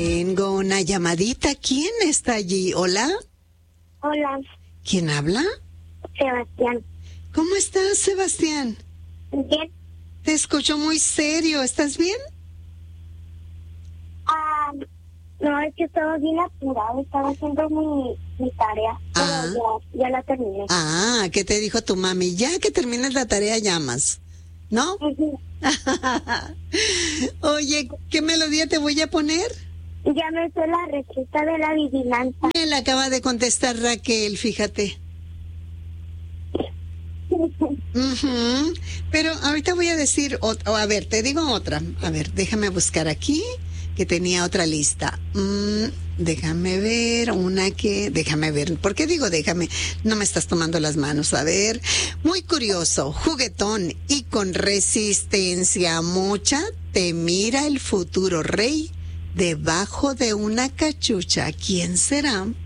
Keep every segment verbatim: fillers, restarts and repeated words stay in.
Tengo una llamadita. ¿Quién está allí? Hola. Hola, ¿Quién habla? Sebastián. ¿Cómo estás, Sebastián? Bien. Te escucho muy serio. ¿Estás bien? Ah, no, es que estaba bien apurado, estaba haciendo mi, mi tarea, pero Ah. ya, ya la terminé. Ah, ¿qué te dijo tu mami? Ya que termines la tarea llamas, ¿no? Ujú. Oye, ¿qué melodía te voy a poner? Ya me sé la receta de la adivinanza. Me la acaba de contestar Raquel, fíjate. Ujú. Pero ahorita voy a decir, ot- o a ver, te digo otra. A ver, déjame buscar aquí, que tenía otra lista. Mm, déjame ver, una que, déjame ver, ¿por qué digo déjame? No me estás tomando las manos, a ver. Muy curioso, juguetón y con resistencia mucha, te mira el futuro rey debajo de una cachucha. ¿Quién será? Mm,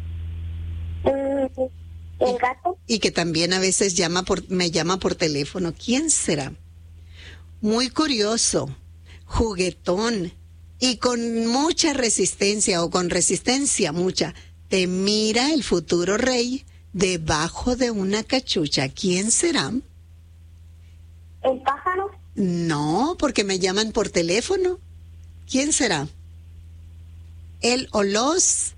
El gato. Y que también a veces llama por, me llama por teléfono. ¿Quién será? Muy curioso, juguetón y con mucha resistencia o con resistencia mucha. Te mira el futuro rey debajo de una cachucha. ¿Quién será? El pájaro. No, porque me llaman por teléfono. ¿Quién será? ¿Él o los?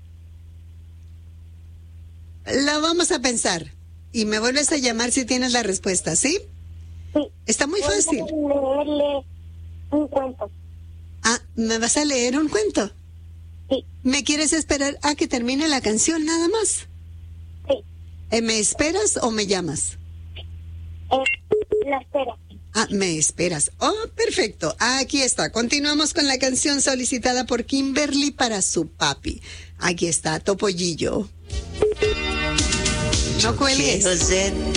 La vamos a pensar. Y me vuelves a llamar si tienes la respuesta, ¿sí? Sí. Está muy Voy a fácil. leerle un cuento. Ah, ¿me vas a leer un cuento? Sí, ¿Me quieres esperar a que termine la canción nada más? sí. Eh, ¿Me esperas o me llamas? Eh, la espera. Ah, me esperas. Oh, perfecto. Aquí está. Continuamos con la canción solicitada por Kimberly para su papi. Aquí está, Topollillo. No cuelgues.